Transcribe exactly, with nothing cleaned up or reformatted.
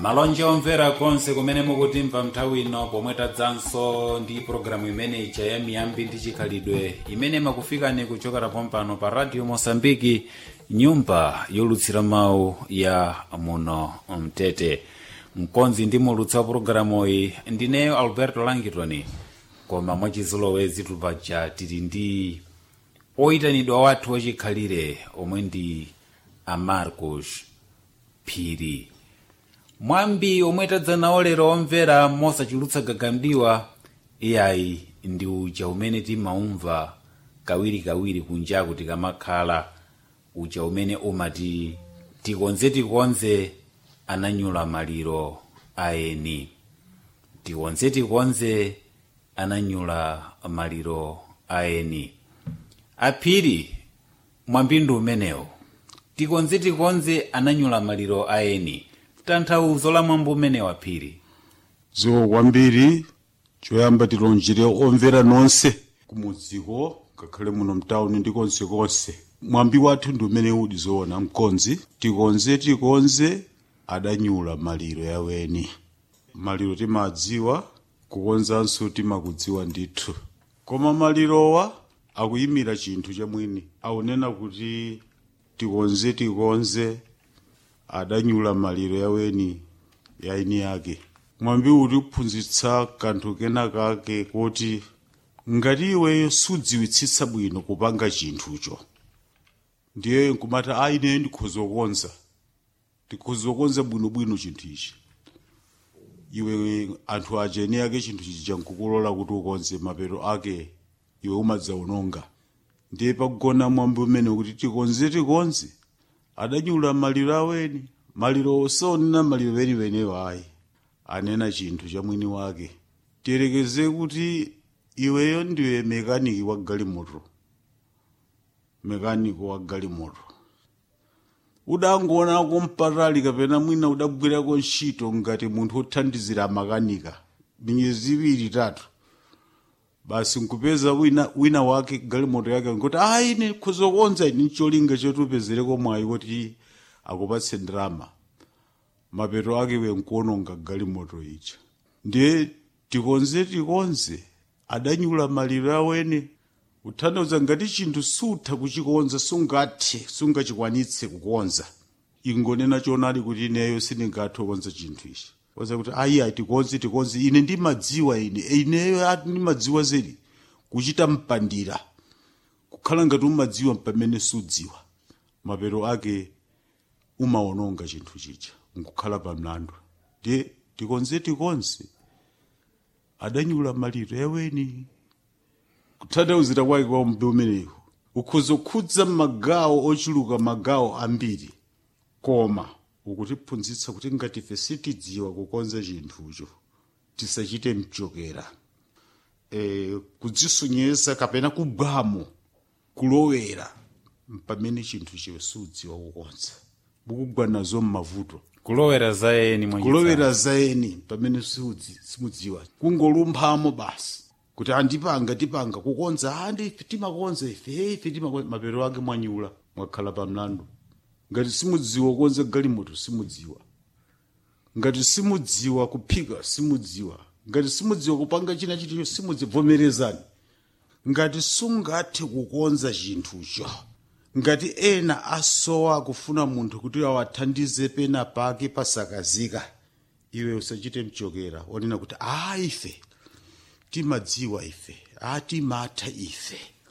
malonje omvera konse kumene mukutimva nthawi ino pomwe tadzanso ndi programu imene ija ya miyambi ndi chikhalidwe imene makufikani kuchokera pompano pa radio Mosambiki, nyumba yolutsira mawu ya muno Mtete. Mkonzi ndi mulutsa programu iyi ndineyo Alberto Langitoni, koma mwachizolowezi tupaja tili ndi oyitanidwa wathu wachikhalire omwe ndi a Marcos Phiri. Mwambi omwe tadzanawo lero omvera mosachulutsa gagamdiwa iyayi ndi uja umene timaumva kawirikawiri kunjaku tikamakhala, uja umene umati tikonze tikonze ananyula maliro aeni. Tikonze tikonze ananyula maliro aeni. Aphiri, mwambindu umenewo tikonze tikonze ananyula maliro aeni, tanthauzo la mwambo umenewo Aphiri? Zo kwambiri choyamba tilonjere omvera nonse kumudziko ngakhale muno mtawuni ndi konse konse. Mwambi wathu ndi umene udi zoona mkonzi, tikonze tikonze adanyula maliro yaweni. Maliro timadziwa, kukonzanso timakudziwa ndithu, koma malirowa akuyimira chinthu chamwini. Aunena kuti tikonze tikonze adanyula maliro yaweni yaini yake. Mwambi uli kuphunzitsa kanthu kena kake kuti ngati iweyo sudziwitsitsa bwino kupanga chinthucho, ndiye nkumata aine ndikhozokonza ndikhozokonza bwinobwino chinthu ichi, iwe anthu ajeni yake chinthu chija nkukulola kuti ukonze, mapero ake iwe umadzaononga. Ndiye pakugona mwambi umene kuti tikonze tikonze adanyula maliro aweni. Maliro osonena maliro weniwenewo ayi, anena chinthu cha mwini wake. Tiyerekeze kuti iweyo ndiwe mekaniki wa galimoto, mekaniko wa galimoto, udangoonako mpatali kapena mwina udagwirako ntchito ngati munthu othandizira makanika minyezi iwiri itatu, basi nkupeza wina, wina wake galimoto yake ngoti ayi ine kuzokonza ine ncholinga chotupezereko mwayi kuti akupatse ndrama, mapero ake we nkuononga galimoto ija. Ndiye tikonze tikonze adanyula maliro aweni, utanthauza ngati chinthu sutha kuchikonza, sungathe sungachikwanitse kukonza, ingonena chonadi kuti ineyo sindingathe kukonza chinthu ichi. Waza kuti ayi ayi tikonze tikonze ine ndimadziwa ine ineyo ati ndimadziwa zedi kuchita mpandira, kukhala ngati umadziwa pamene sudziwa, mapero ake umaononga chinthu chicha nkukhala pamlandu. Ndiye tikonze tikonze adanyula maliro yaweni, kutanthauzira kwake kwa mwambi umenewu ukhozokhudza magawo ochuluka, magawo ambiri, koma ukutiphunzitsa kuti ngati ife sitidziwa kukonza chinthucho tisachite mchokera, e, kudzisunyesa kapena kugwamo kulowera mpamene chinthu chiwe sudziwa kukonza, mukugwa nazo mmavuto. Kulowera zaeni mwenye kulowera zaeni pamene sudzi simudziwa, kungolumphamo basi kuti andipanga tipanga kukonza andi timakonza ife ife timakonza, mapero ake mwanyula mwakhala pamlandu. Ngati simudziwa kukonza galimoto simudziwa, ngati simudziwa kuphika simudziwa, ngati simudziwa kupanga china chiticho simudziwa, vomerezani. Ngati sungathe kukonza chinthucho, ngati ena asowa kufuna munthu kuti awathandize pena pake pasakazika, iwe usachite mchokera onena kuti ah ife timadziwa ife ati matha ife